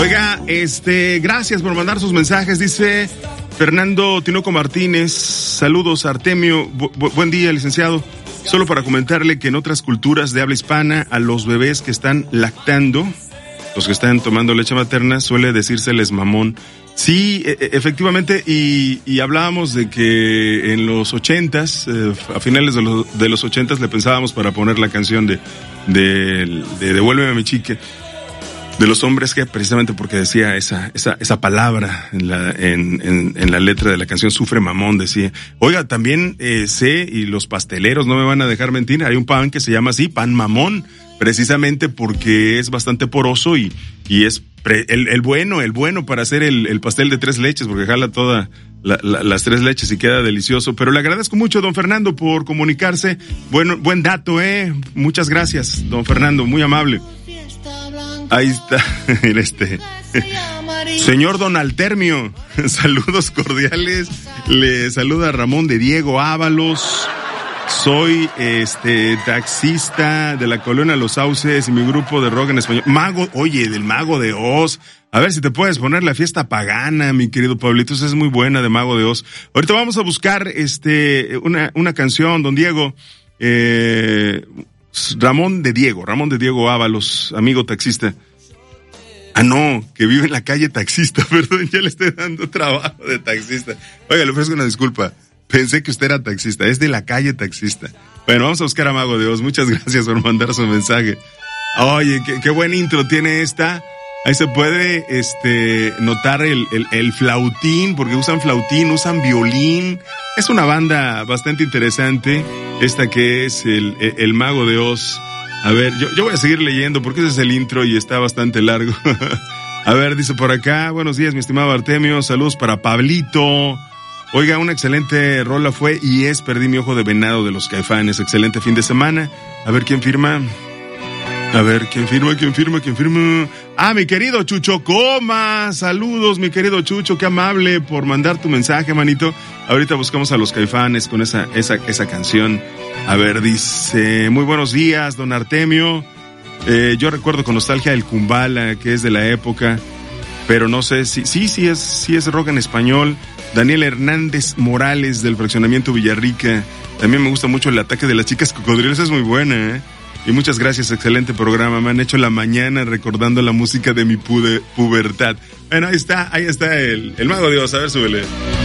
Oiga, gracias por mandar sus mensajes, dice Fernando Tinoco Martínez. Saludos, Artemio. Buen día, licenciado. Solo para comentarle que en otras culturas de habla hispana, a los bebés que están lactando, los que están tomando leche materna, suele decírseles mamón. Sí, efectivamente, y hablábamos de que en los 80s, a finales de los 80s, le pensábamos para poner la canción de Devuélveme a mi chique, de los hombres, que precisamente porque decía esa palabra en la letra de la canción, sufre mamón, decía. Oiga, también sé, y los pasteleros no me van a dejar mentir, hay un pan que se llama así, pan mamón, precisamente porque es bastante poroso y es el bueno para hacer el pastel de 3 leches, porque jala todas las 3 leches y queda delicioso. Pero le agradezco mucho, don Fernando, por comunicarse. Buen dato, muchas gracias, don Fernando, muy amable. Ahí está, señor don Altermio, saludos cordiales, le saluda Ramón de Diego Ábalos, soy taxista de la Colonia Los Sauces y mi grupo de rock en español, del Mago de Oz, a ver si te puedes poner la fiesta pagana, mi querido Pablito, esa es muy buena de Mago de Oz. Ahorita vamos a buscar una canción, don Diego, Ramón de Diego Ábalos, amigo taxista. No, que vive en la calle Taxista, perdón, ya le estoy dando trabajo de taxista. Oiga, le ofrezco una disculpa, pensé que usted era taxista, es de la calle Taxista. Bueno, vamos a buscar a Mago de Oz, muchas gracias por mandar su mensaje. Oye, qué buen intro tiene esta. Ahí se puede notar el flautín, porque usan flautín, usan violín. Es una banda bastante interesante, esta que es el Mago de Oz. A ver, yo voy a seguir leyendo porque ese es el intro y está bastante largo. A ver, dice por acá, buenos días, mi estimado Artemio, saludos para Pablito. Oiga, una excelente rola fue y es Perdí mi ojo de venado de los Caifanes. Excelente fin de semana. A ver, ¿quién firma? ¿Quién firma? Ah, mi querido Chucho Coma. Saludos, mi querido Chucho, qué amable por mandar tu mensaje, manito. Ahorita buscamos a los Caifanes con esa canción. A ver, dice, muy buenos días, don Artemio. Yo recuerdo con nostalgia el Kumbala, que es de la época, pero no sé si sí es rock en español. Daniel Hernández Morales del fraccionamiento Villarrica. También me gusta mucho El ataque de las chicas cocodrilos, es muy buena, Y muchas gracias, excelente programa. Me han hecho la mañana recordando la música de mi pubertad. Bueno, ahí está el Mago de Oz. A ver, súbele.